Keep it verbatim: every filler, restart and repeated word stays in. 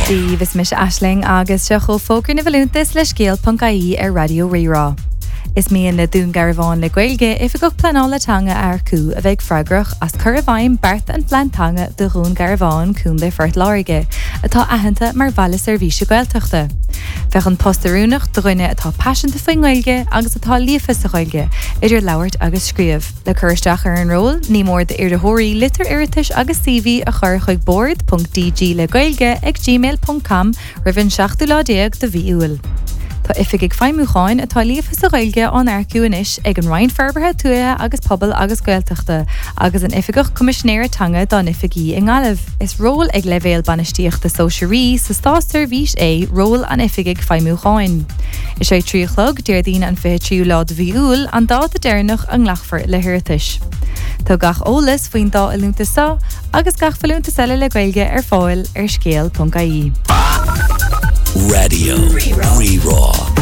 Díomh mis Aisling agus se cho fógur na bhfuilúntas le scéal punca í ar Radio Rirá. Is míon na dún garbháin le Gaeilge if go planálatanga ar cú a bheith freigrach as curvhaim Bart an Flantanga de rún garbháin cún de fort láirige, atá ahananta mar bhela servíse Gaeltachta. Bheith an postarúnach droine atá passionanta faoin Gaeilge agus atá líofas a Gaeilge, idir labhairt agus scríomh. Le chuirsteach ar an ról, ní mór de iardathirí litir iritis agus C V a chur chuig board.dg le Gaeilge ag gmail dot com ribhann seachtú lá déag de bhí uail. Tá ifig ag feimúcháin atá líomhas a Gaeilge an airciú inis ag an Ryan Ferberthe tuaithe agus pobl agus Gaeltachta, agus an ifigach comisisinéiretanga don ifigí in Gaillimh. Is ról ag levéal banistíochta sóisiirí sa stáir bhís é ról an ifig ag feimúcháin. Is sé tríochlog déirdín an fé tríú lá de bhí uail an dá a déirnach an nglachfar le hirirtis. Tá gach ólas faoin dá i lúnta sa agus gach falúnta selle le Gaeilge ar fáil ar scéal punca í. Radio Rirá.